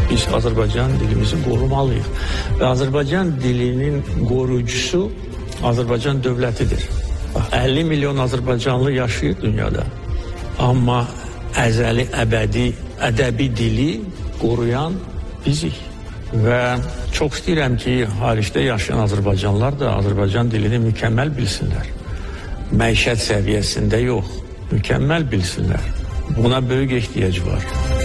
Biz Azərbaycan dilimizi qorumalıyıq. Və Azərbaycan dilinin qoruyucusu Azərbaycan dövlətidir. 50 milyon Azərbaycanlı yaşayır dünyada. Amma əzəli, əbədi, ədəbi dili qoruyan bizik. Və çox istəyirəm ki, xaricdə yaşayan Azərbaycanlılar da Azərbaycan dilini mükəmməl bilsinlər. Məişət səviyyəsində yox, mükəmməl bilsinlər. Buna böyük ehtiyac var.